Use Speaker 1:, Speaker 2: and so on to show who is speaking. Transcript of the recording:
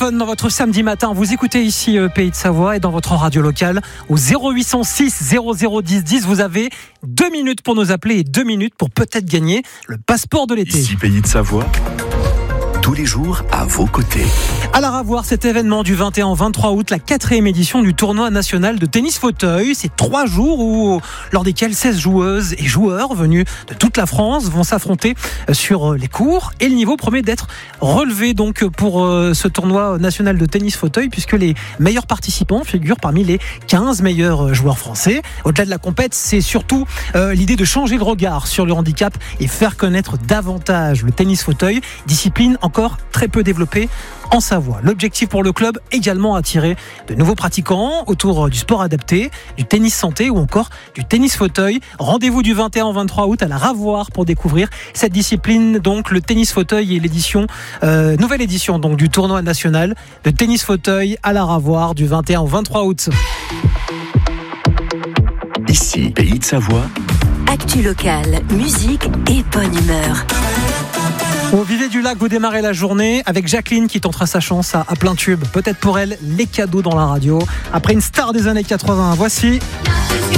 Speaker 1: fun dans votre samedi matin. Vous écoutez ici Pays de Savoie et dans votre radio locale au 0806 0010 10. Vous avez 2 minutes pour nous appeler et 2 minutes pour peut-être gagner le passeport de l'été.
Speaker 2: Ici Pays de Savoie, tous les jours à vos côtés.
Speaker 1: À la revoir cet événement du 21 au 23 août, la 4e édition du tournoi national de tennis fauteuil. C'est 3 jours lors desquels 16 joueuses et joueurs venus de toute la France vont s'affronter sur les cours. Et le niveau promet d'être relevé donc pour ce tournoi national de tennis fauteuil, puisque les meilleurs participants figurent parmi les 15 meilleurs joueurs français. Au-delà de la compète, c'est surtout l'idée de changer le regard sur le handicap et faire connaître davantage le tennis fauteuil, discipline encore très peu développée en Savoie. L'objectif pour le club, également attirer de nouveaux pratiquants autour du sport adapté, du tennis santé ou encore du tennis fauteuil. Rendez-vous du 21 au 23 août à la Ravoire pour découvrir cette discipline, donc le tennis fauteuil et l'édition, nouvelle édition donc du tournoi national de tennis fauteuil à la Ravoire du 21 au 23 août.
Speaker 2: Ici Pays de Savoie.
Speaker 3: Actu locale, musique et bonne humeur.
Speaker 1: Au Vivier du Lac, vous démarrez la journée avec Jacqueline qui tentera sa chance à plein tube. Peut-être pour elle, les cadeaux dans la radio. Après une star des années 80, voici...